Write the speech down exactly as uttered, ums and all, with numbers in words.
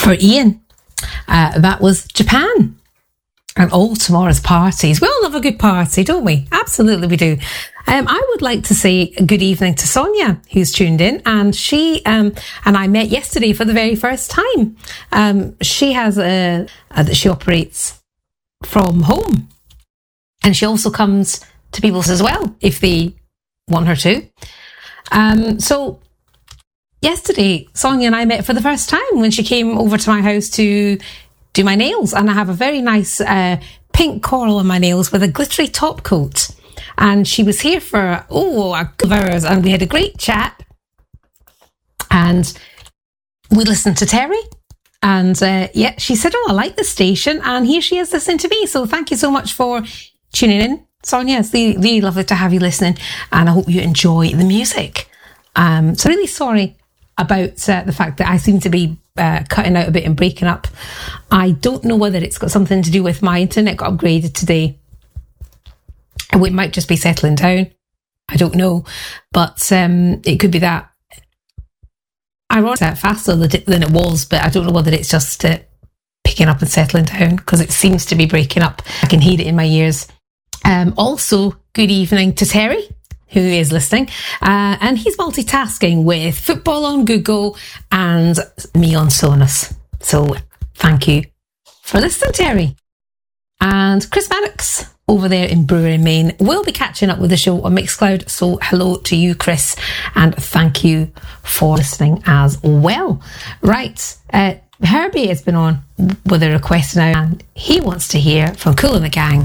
for Ian. Uh, that was Japan. And all tomorrow's parties. We all love a good party, don't we? Absolutely we do. Um, I would like to say good evening to Sonia, who's tuned in. And she um, and I met yesterday for the very first time. Um, she has a, a... She operates from home. And she also comes to people's as well, if they want her to. Um, so... Yesterday, Sonia and I met for the first time when she came over to my house to do my nails. And I have a very nice uh, pink coral on my nails with a glittery top coat. And she was here for, oh, a couple of hours. And we had a great chat. And we listened to Terry. And uh, yeah, she said, oh, I like the station. And here she is listening to me. So thank you so much for tuning in, Sonia. It's really, really lovely to have you listening. And I hope you enjoy the music. Um, so really sorry about uh, the fact that I seem to be uh, cutting out a bit and breaking up. I don't know whether it's got something to do with my internet got upgraded today. It might just be settling down. I don't know. But um, it could be that. I wrote it faster than it was, but I don't know whether it's just uh, picking up and settling down because it seems to be breaking up. I can hear it in my ears. Um, also, good evening to Terry, who is listening, uh, and he's multitasking with football on Google and me on Sonos. So thank you for listening, Terry. And Chris Mannix over there in Brewery, Maine, will be catching up with the show on Mixcloud. So hello to you, Chris, and thank you for listening as well. Right, uh, Herbie has been on with a request now, and he wants to hear from Kool and the Gang.